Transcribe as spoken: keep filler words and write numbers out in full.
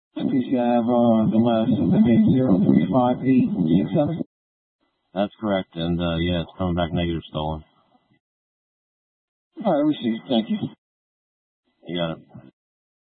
Please have uh, the last zero three five eight six seven. That's correct, and uh, yeah, it's coming back negative stolen. All right, received. Thank you. You got it.